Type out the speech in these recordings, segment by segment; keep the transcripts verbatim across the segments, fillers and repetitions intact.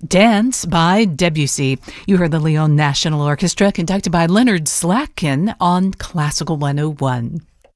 Dance by Debussy. You heard the Lyon National Orchestra conducted by Leonard Slatkin on Classical one oh one.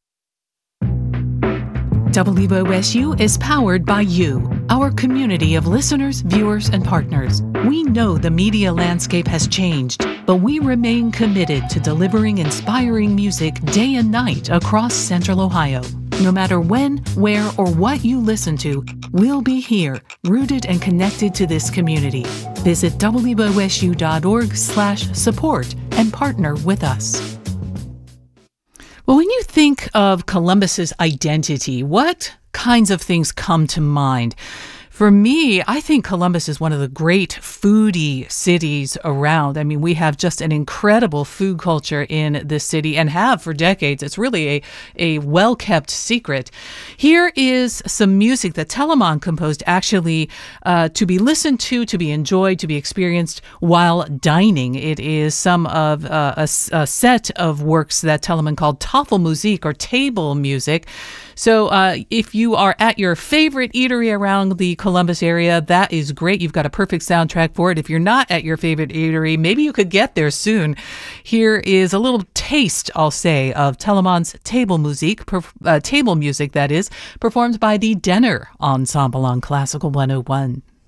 W O S U is powered by you, our community of listeners, viewers, and partners. We know the media landscape has changed, but we remain committed to delivering inspiring music day and night across Central Ohio. No matter when, where, or what you listen to, we'll be here, rooted and connected to this community. Visit W O S U dot org slash support and partner with us. Well, when you think of Columbus's identity, what kinds of things come to mind? For me, I think Columbus is one of the great foodie cities around. I mean, we have just an incredible food culture in this city and have for decades. It's really a, a well-kept secret. Here is some music that Telemann composed actually uh, to be listened to, to be enjoyed, to be experienced while dining. It is some of uh, a, a set of works that Telemann called Tafelmusik, or table music. So uh, if you are at your favorite eatery around the Columbus area, that is great. You've got a perfect soundtrack for it. If you're not at your favorite eatery, maybe you could get there soon. Here is a little taste, I'll say, of Telemann's table music, per, uh, table music that is, performed by the Denner Ensemble on Classical one oh one.